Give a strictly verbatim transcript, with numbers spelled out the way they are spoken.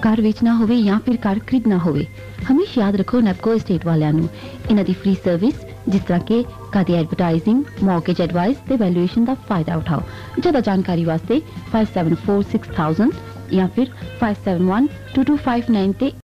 ਕਾਰ ਵੇਚਣਾ ਹੋਵੇ ਜਾਂ ਫਿਰ ਕਾਰ ਖਰੀਦਣਾ ਹੋਵੇ, ਹਮੇਸ਼ਾ ਯਾਦ ਰੱਖੋ ਨੈਪਕੋ estate ਵਾਲਿਆਂ ਨੂੰ। ਇਹਨਾਂ ਦੀ ਫ੍ਰੀ ਸਰਵਿਸ ਜਿਸ ਤਰ੍ਹਾਂ ਕਿ ਕਾਰ ਦੀ ਐਡਵਰਟਾਈਜ਼ਿੰਗ, ਮੌਰਗੇਜ ਐਡਵਾਈਸ ਤੇ ਵੈਲੂਏਸ਼ਨ ਦਾ ਫਾਇਦਾ ਉਠਾਓ। ਜ਼ਿਆਦਾ ਜਾਣਕਾਰੀ ਵਾਸਤੇ five seven four six thousand ਜਾਂ ਫਿਰ five seven one two two five nine ਤੇ